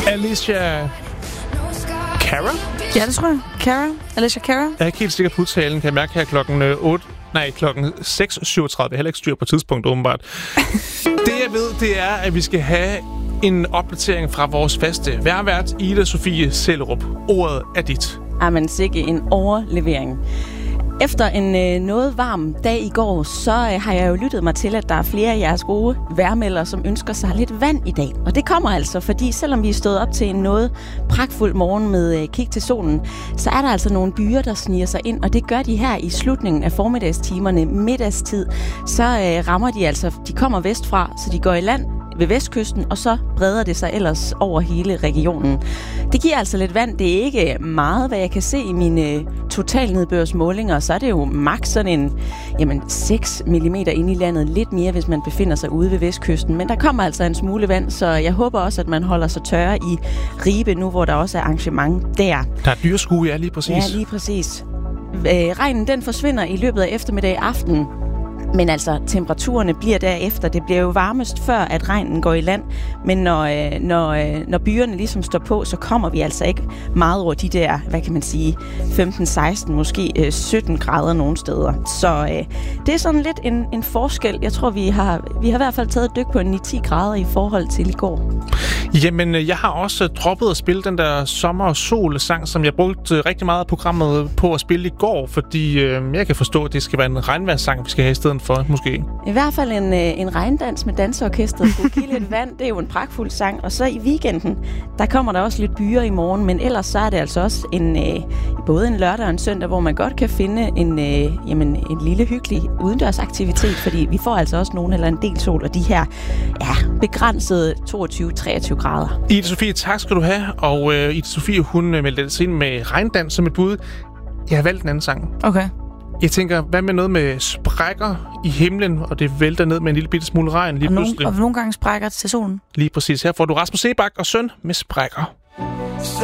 Alicia Cara? Ja, det tror jeg. Cara? Alicia Cara? Jeg er ikke helt sikker på udtalen. Kan jeg mærke her klokken 6:37. Heller ikke styr på tidspunkt, åbenbart. Det jeg ved, det er, at vi skal have en opdatering fra vores faste værvært, Ida Sofie Sellerup. Ordet er dit. Jamen sikke en overlevering. Efter en noget varm dag i går, så har jeg jo lyttet mig til, at der er flere af jeres gode vejrmeldere, som ønsker sig lidt vand i dag. Og det kommer altså, fordi selvom vi er stået op til en noget pragtfuld morgen med kig til solen, så er der altså nogle byer, der sniger sig ind, og det gør de her i slutningen af formiddagstimerne, middagstid. Så rammer de altså, de kommer vestfra, så de går i land ved vestkysten, og så breder det sig ellers over hele regionen. Det giver altså lidt vand. Det er ikke meget, hvad jeg kan se i mine totalnedbørsmålinger. Så er det jo maks sådan en 6 mm inde i landet. Lidt mere, hvis man befinder sig ude ved vestkysten. Men der kommer altså en smule vand, så jeg håber også, at man holder sig tørre i Ribe nu, hvor der også er arrangement der. Der er dyreskue, ja, lige præcis. Ja, lige præcis. Regnen, den forsvinder i løbet af eftermiddag aften. Men altså, temperaturerne bliver derefter. Det bliver jo varmest før, at regnen går i land. Men når byerne ligesom står på, så kommer vi altså ikke meget over de der, hvad kan man sige, 15-16, måske 17 grader nogle steder. Så det er sådan lidt en forskel. Jeg tror, vi har i hvert fald taget et dyk på 9-10 grader i forhold til i går. Jamen, jeg har også droppet at spille den der sommer- og sol-sang, som jeg brugte rigtig meget af programmet på at spille i går, fordi jeg kan forstå, at det skal være en regnvejrssang, vi skal have i stedet for, måske. I hvert fald en regndans med danseorkestret. Skulle give lidt vand, det er jo en pragtfuld sang. Og så i weekenden, der kommer der også lidt byer i morgen, men ellers så er det altså også både en lørdag og en søndag, hvor man godt kan finde en lille hyggelig udendørsaktivitet, fordi vi får altså også nogen eller en del sol, og de her begrænsede 22-23 grader. Ida Sofie, tak skal du have. Og Ida Sofie, hun meldte sig ind med regndans som et bud. Jeg har valgt en anden sang. Okay. Jeg tænker, hvad med noget med sprækker i himlen, og det vælter ned med en lille bitte smule regn lige pludselig. Og nogle gange sprækker til solen. Lige præcis. Her får du Rasmus Sebak og Søn med Sprækker.